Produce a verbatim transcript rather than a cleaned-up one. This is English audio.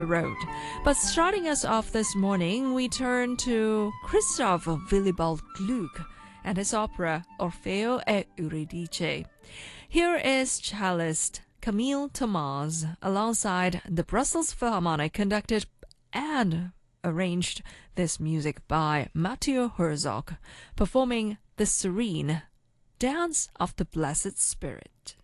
road. But starting us off this morning, we turn to Christoph Willibald Gluck and his opera Orfeo e Euridice. Here is cellist Camille Thomas alongside the Brussels Philharmonic, conducted and arranged this music by Matteo Herzog, performing the serene Dance of the Blessed Spirit.